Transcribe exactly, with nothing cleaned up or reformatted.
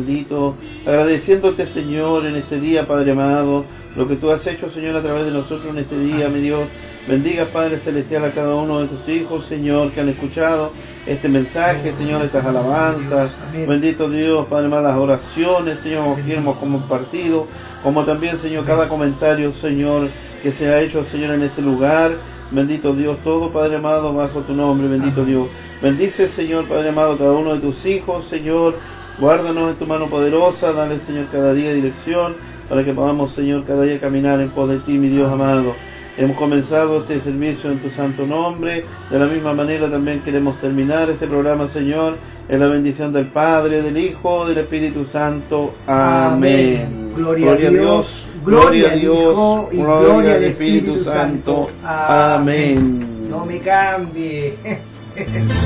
bendito, agradeciéndote, Señor, en este día, Padre amado, lo que tú has hecho, Señor, a través de nosotros en este día, mi Dios. Bendiga, Padre Celestial, a cada uno de tus hijos, Señor, que han escuchado este mensaje, Señor, estas alabanzas. Bendito Dios, Padre amado, las oraciones, Señor, que hemos compartido, como también, Señor, cada comentario, Señor, que se ha hecho, Señor, en este lugar. Bendito Dios, todo, Padre amado, bajo tu nombre, bendito Dios. Bendice, Señor, Padre amado, cada uno de tus hijos, Señor. Guárdanos en tu mano poderosa, dale, Señor, cada día dirección, para que podamos, Señor, cada día caminar en pos de ti, mi Dios amado. Hemos comenzado este servicio en tu santo nombre. De la misma manera también queremos terminar este programa, Señor, en la bendición del Padre, del Hijo, del Espíritu Santo. Amén. Amén. Gloria, gloria a Dios, gloria a Dios, Hijo, y gloria, gloria al Espíritu, Espíritu Santo. Santo. Amén. No me cambie.